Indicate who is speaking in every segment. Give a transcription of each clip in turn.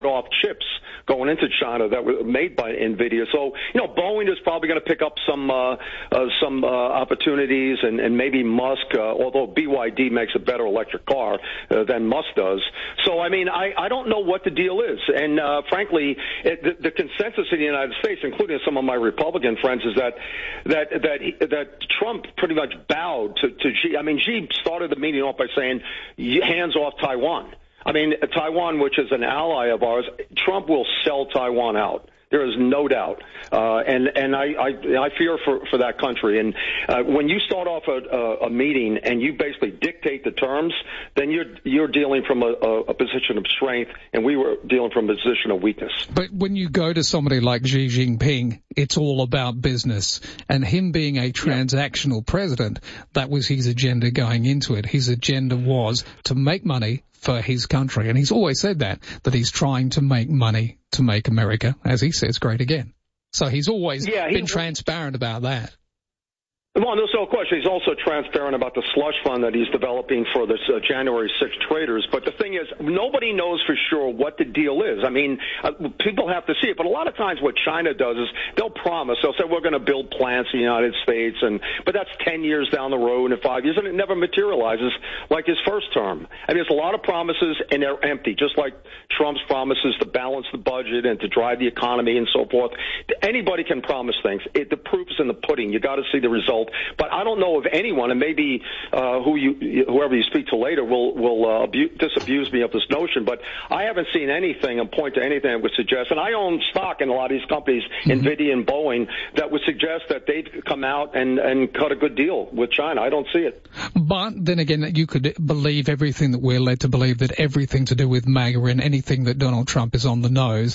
Speaker 1: off chips going into China that were made by NVIDIA. So, Boeing is probably going to pick up some opportunities, and maybe Musk, although BYD makes a better electric car than Musk does. So, I don't know what the deal is. And frankly, the consensus in the United States, including some of my Republican friends, is that Trump pretty much bowed to Xi. Xi started the meeting off by saying, hands off Taiwan. Taiwan, which is an ally of ours, Trump will sell Taiwan out. There is no doubt, and I fear for that country. And when you start off a meeting and you basically dictate the terms, then you're dealing from a position of strength, and we were dealing from a position of weakness.
Speaker 2: But when you go to somebody like Xi Jinping, it's all about business, and him being a transactional president, that was his agenda going into it. His agenda was to make money for his country, and he's always said that he's trying to make money to make America, as he says, great again. So he's always been transparent about that.
Speaker 1: Well, there's no question. He's also transparent about the slush fund that he's developing for this January 6th traders. But the thing is, nobody knows for sure what the deal is. People have to see it. But a lot of times what China does is they'll promise. They'll say, we're going to build plants in the United States. But that's 10 years down the road and 5 years, and it never materializes like his first term. There's a lot of promises, and they're empty, just like Trump's promises to balance the budget and to drive the economy and so forth. Anybody can promise things. The proof is in the pudding. You got to see the result. But I don't know of anyone, and maybe whoever you speak to later will disabuse me of this notion, but I haven't seen anything and point to anything that would suggest, and I own stock in a lot of these companies, NVIDIA and Boeing, that would suggest that they've come out and cut a good deal with China. I don't see it.
Speaker 2: But then again, you could believe everything that we're led to believe, that everything to do with MAGA and anything that Donald Trump is on the nose.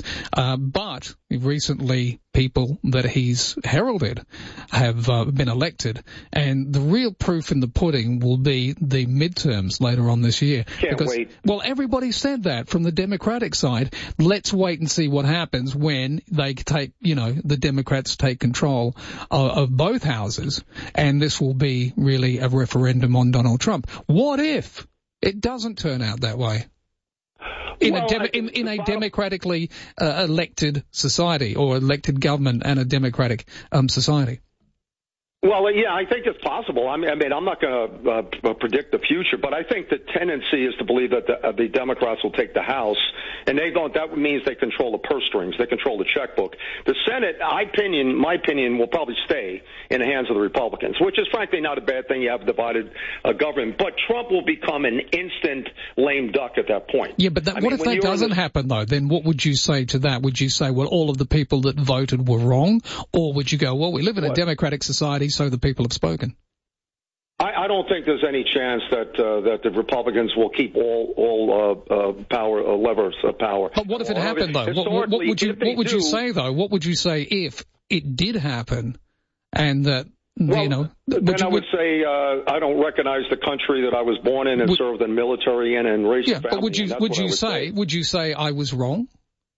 Speaker 2: But recently, people that he's heralded have been elected, and the real proof in the pudding will be the midterms later on this year.
Speaker 1: Can't wait.
Speaker 2: Well, everybody said that from the Democratic side. Let's wait and see what happens when they take, the Democrats take control of both houses, and this will be really a referendum on Donald Trump. What if it doesn't turn out that way? In a democratically elected society, or elected government and a democratic society?
Speaker 1: Well, yeah, I think it's possible. I'm not going to predict the future, but I think the tendency is to believe that the Democrats will take the House, and they don't. That means they control the purse strings, they control the checkbook. The Senate, my opinion, will probably stay in the hands of the Republicans, which is frankly not a bad thing. You have a divided government, but Trump will become an instant lame duck at that point.
Speaker 2: Yeah, but what if that doesn't happen, though? Then what would you say to that? Would you say, well, all of the people that voted were wrong, or would you go, well, we live in a democratic society, so the people have spoken?
Speaker 1: I don't think there's any chance that the Republicans will keep all power levers of power.
Speaker 2: But what if it happened, though? What would you say, though? What would you say if it did happen, and that
Speaker 1: then I would say I don't recognize the country that I was born in and served in military in and raised a family.
Speaker 2: But would you say I was wrong?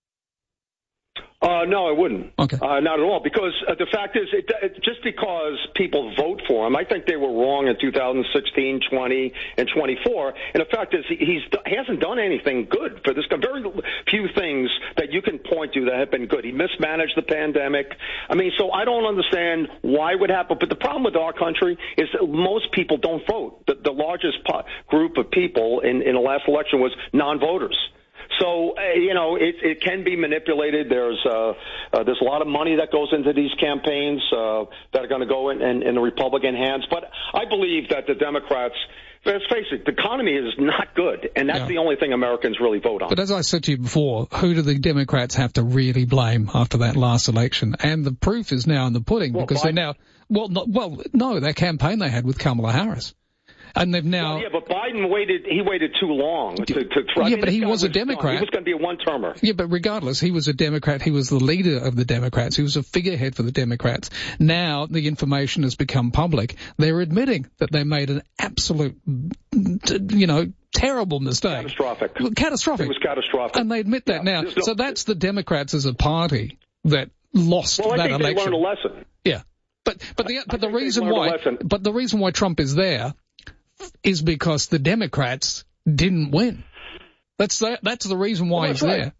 Speaker 1: No, I wouldn't.
Speaker 2: Okay.
Speaker 1: Not at all. Because the fact is, just because people vote for him, I think they were wrong in 2016, 20, and 24. And the fact is, he hasn't done anything good for this. Very few things that you can point to that have been good. He mismanaged the pandemic. So I don't understand why it would happen. But the problem with our country is that most people don't vote. The largest group of people in the last election was non-voters. So, it can be manipulated. There's a lot of money that goes into these campaigns that are going to go in the Republican hands. But I believe that the Democrats, let's face it, the economy is not good, and that's the only thing Americans really vote on.
Speaker 2: But as I said to you before, who do the Democrats have to really blame after that last election? And the proof is now in the pudding, because they're now, that campaign they had with Kamala Harris. And they've now.
Speaker 1: But Biden waited too long to try.
Speaker 2: Yeah, but he was a Democrat.
Speaker 1: He was going to be a one-termer.
Speaker 2: Yeah, but regardless, he was a Democrat. He was the leader of the Democrats. He was a figurehead for the Democrats. Now the information has become public. They're admitting that they made an absolute, terrible mistake.
Speaker 1: Catastrophic.
Speaker 2: Catastrophic.
Speaker 1: It was catastrophic.
Speaker 2: And they admit that now. So that's the Democrats as a party that lost that election.
Speaker 1: Well, I think they learned a lesson.
Speaker 2: Yeah. But the reason why Trump is there is because the Democrats didn't win. That's the reason why he's there.